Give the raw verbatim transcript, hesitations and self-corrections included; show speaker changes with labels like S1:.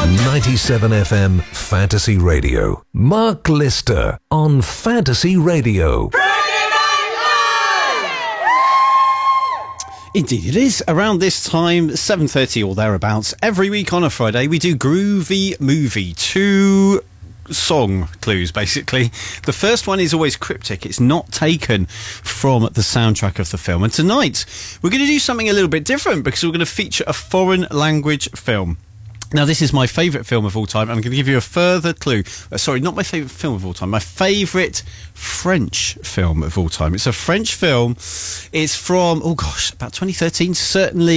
S1: ninety-seven F M Fantasy Radio. Mark Lister on Fantasy Radio.
S2: Indeed it is. Around this time, seven thirty or thereabouts, every week on a Friday, we do Groovy Movie. Two song clues, basically. The first one is always cryptic. It's not taken from the soundtrack of the film. And tonight, we're going to do something a little bit different because we're going to feature a foreign language film. Now, this is my favourite film of all time. I'm going to give you a further clue. Uh, sorry, not my favourite film of all time. My favourite French film of all time. It's a French film. It's from, oh gosh, about twenty thirteen, certainly.